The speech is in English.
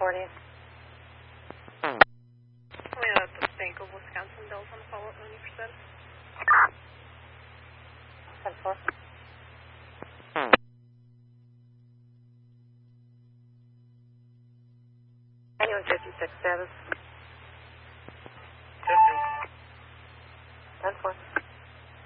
1040. We have the Bank of Wisconsin Dells on the follow-up 90%. 10-4. Anyone 56 status?